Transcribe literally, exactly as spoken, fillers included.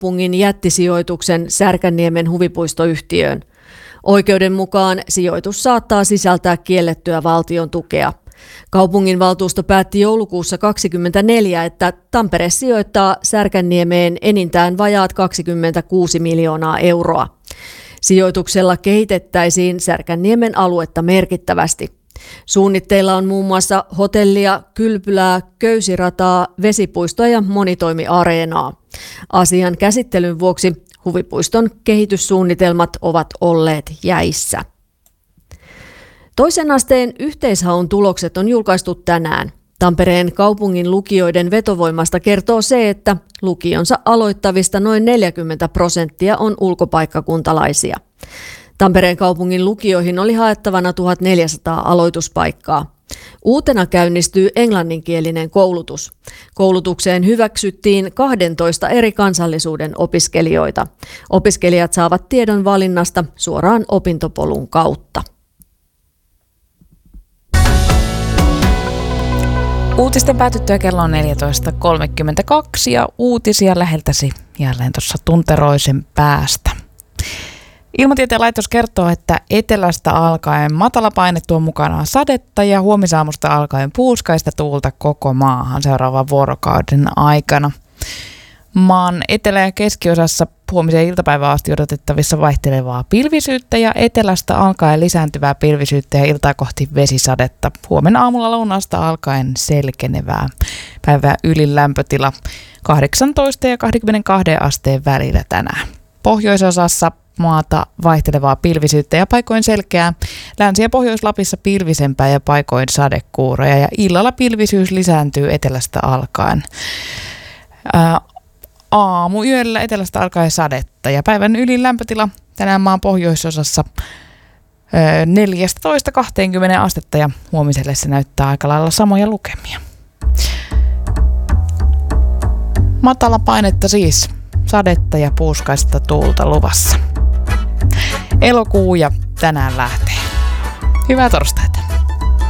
kaupungin jättisijoituksen Särkänniemen huvipuistoyhtiöön. Oikeuden mukaan sijoitus saattaa sisältää kiellettyä valtion tukea. Kaupunginvaltuusto päätti joulukuussa kaksikymmentäneljä, että Tampere sijoittaa Särkänniemeen enintään vajaat kaksikymmentäkuusi miljoonaa euroa. Sijoituksella kehitettäisiin Särkänniemen aluetta merkittävästi. Suunnitteilla on muun muassa hotellia, kylpylää, köysirataa, vesipuistoa ja monitoimiareenaa. Asian käsittelyn vuoksi huvipuiston kehityssuunnitelmat ovat olleet jäissä. Toisen asteen yhteishaun tulokset on julkaistu tänään. Tampereen kaupungin lukioiden vetovoimasta kertoo se, että lukionsa aloittavista noin neljäkymmentä prosenttia on ulkopaikkakuntalaisia. Tampereen kaupungin lukioihin oli haettavana tuhatneljäsataa aloituspaikkaa. Uutena käynnistyy englanninkielinen koulutus. Koulutukseen hyväksyttiin kaksitoista eri kansallisuuden opiskelijoita. Opiskelijat saavat tiedon valinnasta suoraan opintopolun kautta. Uutisten päätyttyä kello on neljätoista kolmekymmentäkaksi ja uutisia läheltäsi jälleen tuossa tunteroisen päästä. Ilmatieteen laitos kertoo, että etelästä alkaen matalapaine tuo mukanaan sadetta ja huomisaamusta alkaen puuskaista tuulta koko maahan seuraavan vuorokauden aikana. Maan etelä- ja keskiosassa huomiseen iltapäivään asti odotettavissa vaihtelevaa pilvisyyttä ja etelästä alkaen lisääntyvää pilvisyyttä ja iltaa kohti vesisadetta. Huomenna aamulla lounaasta alkaen selkenevää. Päivää ylin lämpötila kahdeksantoista ja kaksikymmentäkaksi asteen välillä tänään. Pohjoisosassa maata vaihtelevaa pilvisyyttä ja paikoin selkeää. Länsi- ja Pohjois-Lapissa pilvisempää ja paikoin sadekuuroja ja illalla pilvisyys lisääntyy etelästä alkaen. Ää, Aamuyöllä etelästä alkaen sadetta ja päivän ylin lämpötila tänään maan pohjoisosassa neljätoista kaksikymmentä astetta ja huomiselle se näyttää aika lailla samoja lukemia. Matala painetta siis, sadetta ja puuskaista tuulta luvassa. Elokuu ja tänään lähtee. Hyvää torstaita.